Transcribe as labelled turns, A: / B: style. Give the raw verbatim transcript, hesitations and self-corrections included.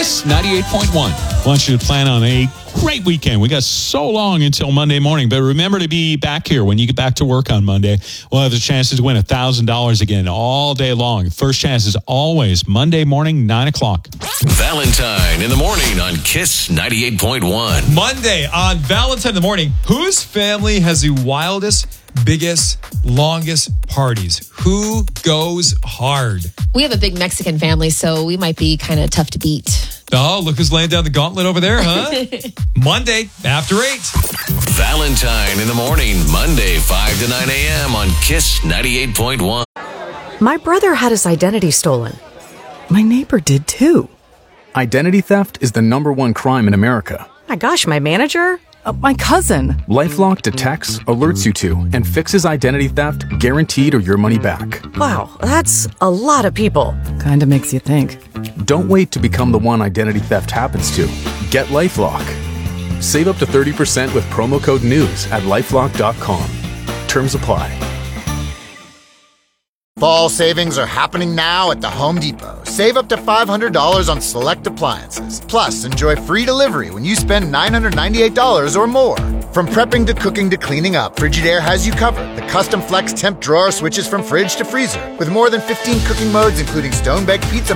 A: Kiss ninety-eight point one. I want you to plan on a great weekend. We got so long until Monday morning, but remember to be back here when you get back to work on Monday. We'll have the chances to win one thousand dollars again all day long. First chance is always Monday morning, nine o'clock.
B: Valentine in the morning on Kiss ninety-eight point one.
C: Monday on Valentine in the morning, whose family has the wildest, biggest, longest parties? Who goes hard?
D: We have a big Mexican family, so we might be kind of tough to beat.
C: Oh, look who's laying down the gauntlet over there, huh? Monday after eight.
B: Valentine in the morning, Monday, five to nine a.m. on Kiss ninety-eight point one.
E: My brother had his identity stolen. My neighbor did too.
F: Identity theft is the number one crime in America.
E: My gosh, my manager? Uh, my cousin.
F: LifeLock detects, alerts you to, and fixes identity theft guaranteed or your money back.
E: Wow, that's a lot of people. Kinda makes you think.
F: Don't wait to become the one identity theft happens to. Get LifeLock. Save up to thirty percent with promo code NEWS at lifelock dot com. Terms apply.
G: Fall savings are happening now at the Home Depot. Save up to five hundred dollars on select appliances. Plus, enjoy free delivery when you spend nine hundred ninety-eight dollars or more. From prepping to cooking to cleaning up, Frigidaire has you covered. The custom flex temp drawer switches from fridge to freezer. With more than fifteen cooking modes, including stone-baked pizza